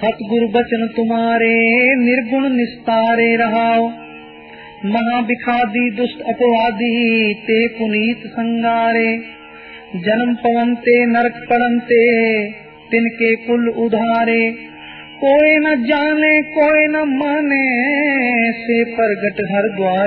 सतगुरु बचन तुम्हारे निर्गुण निस्तारे रहाओ। महाविखादी दुष्ट अपवादी ते पुनीत संगारे। जन्म पवनते नरक पड़नते तिनके कुल उधारे। कोई न जाने कोई न माने से प्रगट हर द्वार।